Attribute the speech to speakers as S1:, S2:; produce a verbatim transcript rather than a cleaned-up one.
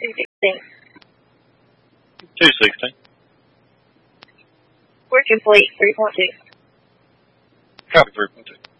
S1: two sixteen.
S2: two sixteen.
S1: We're complete, three point two.
S2: Copy three point two.